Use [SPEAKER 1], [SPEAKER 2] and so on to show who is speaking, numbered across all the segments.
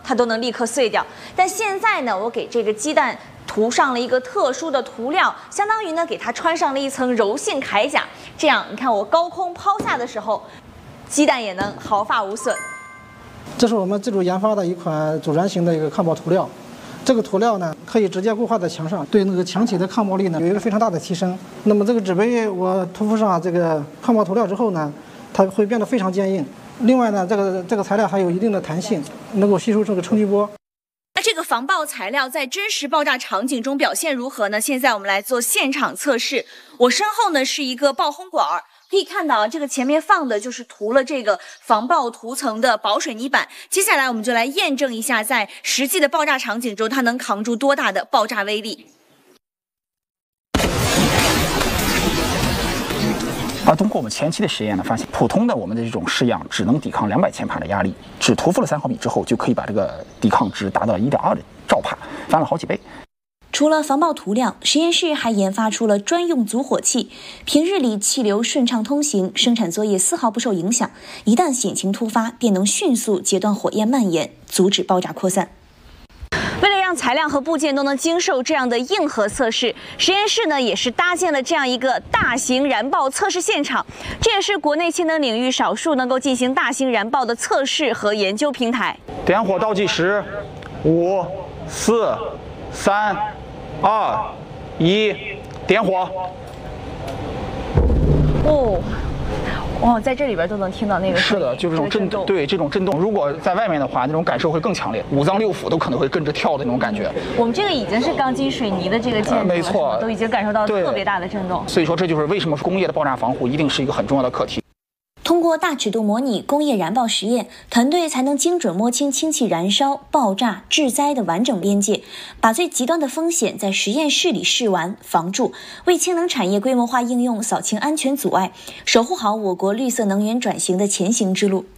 [SPEAKER 1] 它都能立刻碎掉。但现在呢，我给这个鸡蛋涂上了一个特殊的涂料，相当于呢给它穿上了一层柔性铠甲，这样你看我高空抛下的时候，鸡蛋也能毫发无损。
[SPEAKER 2] 这是我们自主研发的一款阻燃型的一个抗爆涂料。这个涂料呢，可以直接固化在墙上，对那个墙体的抗爆力呢有一个非常大的提升。那么这个纸杯我涂敷上这个抗爆涂料之后呢，它会变得非常坚硬。另外呢，这个材料还有一定的弹性，能够吸收这个冲击波。
[SPEAKER 1] 那这个防爆材料在真实爆炸场景中表现如何呢？现在我们来做现场测试。我身后呢是一个爆轰管。可以看到，这个前面放的就是涂了这个防爆涂层的薄水泥板。接下来我们就来验证一下，在实际的爆炸场景中，它能扛住多大的爆炸威力。
[SPEAKER 3] 通过我们前期的实验呢，发现普通的我们的这种式样只能抵抗200千帕的压力，只涂敷了3毫米之后，就可以把这个抵抗值达到1.2的兆帕，翻了好几倍。
[SPEAKER 1] 除了防爆涂料，实验室还研发出了专用阻火器，平日里气流顺畅通行，生产作业丝毫不受影响。一旦险情突发，便能迅速截断火焰蔓延，阻止爆炸扩散。为了让材料和部件都能经受这样的硬核测试，实验室呢也是搭建了这样一个大型燃爆测试现场，这也是国内氢能领域少数能够进行大型燃爆的测试和研究平台。
[SPEAKER 3] 点火倒计时，5、4、3、2、1，点火。在这里边都能听到那个声音。是的，就这种震动。对，这种震动，如果在外面的话，那种感受会更强烈，五脏六腑都可能会跟着跳的那种感觉。我们这个已经是钢筋水泥的这个建筑了，没错，都已经感受到特别大的震动。所以说，这就是为什么工业的爆炸防护一定是一个很重要的课题。
[SPEAKER 1] 通过大尺度模拟工业燃爆实验，团队才能精准摸清氢气燃烧、爆炸、致灾的完整边界，把最极端的风险在实验室里试完、防住，为氢能产业规模化应用扫清安全阻碍，守护好我国绿色能源转型的前行之路。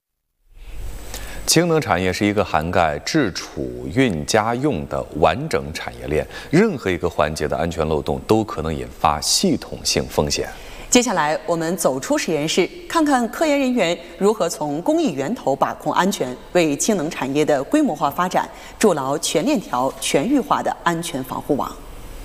[SPEAKER 4] 氢能产业是一个涵盖制储、运、家用的完整产业链，任何一个环节的安全漏洞都可能引发系统性风险。
[SPEAKER 5] 接下来，我们走出实验室，看看科研人员如何从工艺源头把控安全，为氢能产业的规模化发展筑牢全链条、全域化的安全防护网。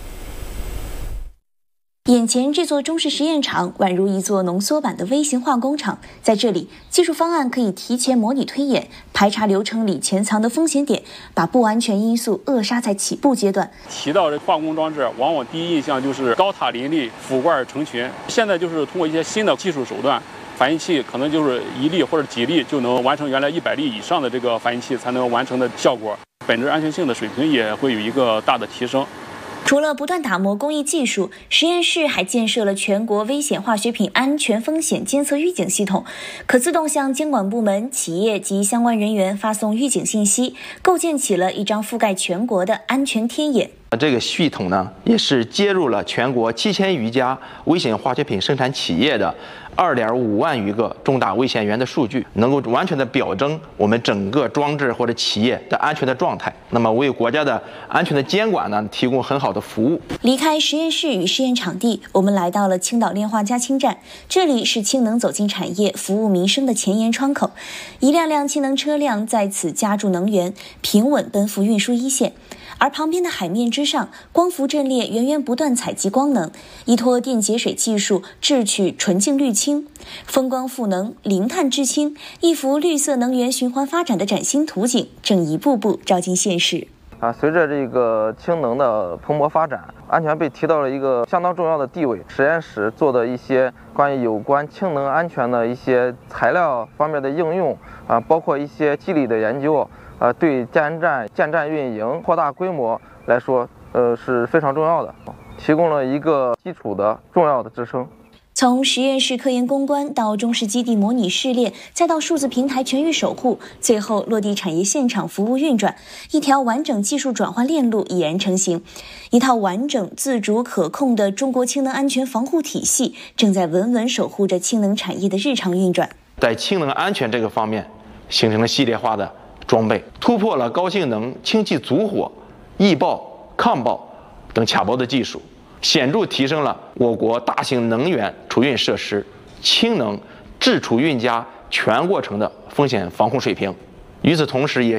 [SPEAKER 1] 眼前这座中式实验场宛如一座浓缩版的微型化工厂，在这里，技术方案可以提前模拟推演，排查流程里潜藏的风险点，把不安全因素扼杀在起步阶段。
[SPEAKER 6] 提到这化工装置，往往第一印象就是高塔林立、腐罐成群。现在就是通过一些新的技术手段，反应器可能就是1粒或者几粒就能完成原来100粒以上的这个反应器才能完成的效果，本质安全性的水平也会有一个大的提升。
[SPEAKER 1] 除了不断打磨工艺技术，实验室还建设了全国危险化学品安全风险监测预警系统，可自动向监管部门、企业及相关人员发送预警信息，构建起了一张覆盖全国的安全天眼。
[SPEAKER 7] 这个系统呢，也是接入了全国7000余家危险化学品生产企业的2.5万余个重大危险源的数据，能够完全的表征我们整个装置或者企业的安全的状态，那么为国家的安全的监管呢提供很好的服务。
[SPEAKER 1] 离开实验室与试验场地，我们来到了青岛炼化加氢站，这里是氢能走进产业、服务民生的前沿窗口。一辆辆氢能车辆在此加注能源，平稳奔赴运输一线。而旁边的海面之上，光伏阵列源源不断采集光能，依托电解水技术制取纯净绿氢，风光赋能，零碳制氢，一幅绿色能源循环发展的崭新图景正一步步照进现实。
[SPEAKER 8] 随着这个氢能的蓬勃发展，安全被提到了一个相当重要的地位。实验室做的一些有关氢能安全的一些材料方面的应用包括一些机理的研究对建站运营扩大规模来说是非常重要的，提供了一个基础的重要的支撑。
[SPEAKER 1] 从实验室科研攻关到中式基地模拟试炼，再到数字平台全域守护，最后落地产业现场服务运转，一条完整技术转换链路已然成型，一套完整自主可控的中国氢能安全防护体系正在稳稳守护着氢能产业的日常运转。
[SPEAKER 7] 在氢能安全这个方面，形成了系列化的装备，突破了高性能氢气阻火、易爆、抗爆等卡爆的技术，显著提升了我国大型能源储运设施氢能制储运加全过程的风险防控水平。与此同时，也